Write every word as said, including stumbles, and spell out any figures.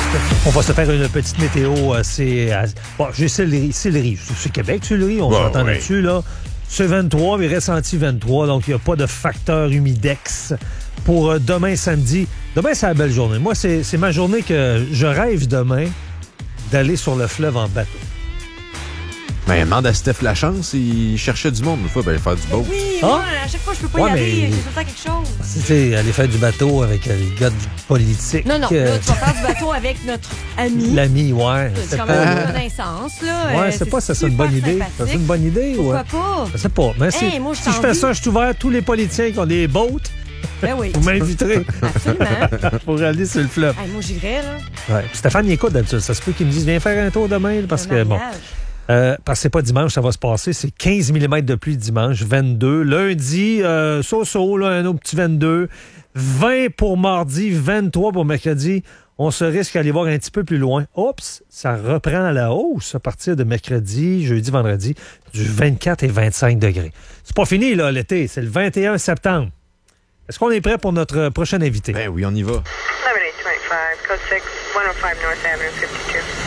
On va se faire une petite météo. euh, C'est, euh, bon, j'ai Sillery. Sillery. C'est Québec, Sillery. On Bon, s'entend oui. là-dessus, là. C'est vingt-trois, mais ressenti vingt-trois. Donc, il n'y a pas de facteur humidex pour euh, demain, samedi. Demain, c'est la belle journée. Moi, c'est, c'est ma journée que je rêve demain d'aller sur le fleuve en bateau. Ben, demande à Steph Lachance, il cherchait du monde une fois, ben, il faire du beau. Oui, Ah? moi, à chaque fois, je peux pas Ouais, y aller. mais- J'ai tout le temps quelque chose. C'était aller faire du bateau avec euh, les gars de politique. Non, non, euh, là, tu vas faire du bateau avec notre ami. L'ami, ouais. C'est C'est quand pas, même une connaissance, là. ouais, Euh, c'est pas ça, c'est une super bonne idée. sympathique. C'est une bonne idée, Pourquoi ouais. pas? Je sais pas. Mais si, Hey, moi, je si je fais t'envie. ça, je suis ouvert à tous les politiciens qui ont des boats. Ben oui. Vous m'inviterez Absolument. pour aller sur le fleuve. Hey, moi, j'irais, là. Ouais. Puis Stéphane, il écoute d'habitude. Ça se peut qu'il me dise, viens faire un tour demain. là, Parce Un que, bon, mariage. euh, parce que c'est pas dimanche, ça va se passer. C'est quinze millimètres de pluie dimanche, vingt-deux. Lundi, euh, so-so, là, un autre petit vingt-deux. vingt pour mardi, vingt-trois pour mercredi. On se risque d'aller voir un petit peu plus loin. Oups, ça reprend à la hausse à partir de mercredi, jeudi, vendredi, du vingt-quatre et vingt-cinq degrés. C'est pas fini, là, l'été. C'est le vingt et un septembre. Est-ce qu'on est prêt pour notre prochain invité? Ben oui, on y va. eleven eight two eight five, code six, one oh five North Avenue, fifty-two.